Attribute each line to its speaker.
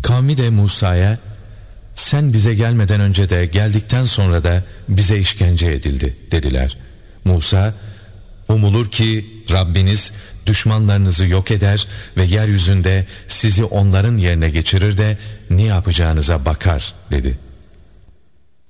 Speaker 1: Kavmi de Musa'ya, sen bize gelmeden önce de geldikten sonra da bize işkence edildi dediler. Musa, umulur ki Rabbiniz düşmanlarınızı yok eder ve yeryüzünde sizi onların yerine geçirir de ne yapacağınıza bakar dedi.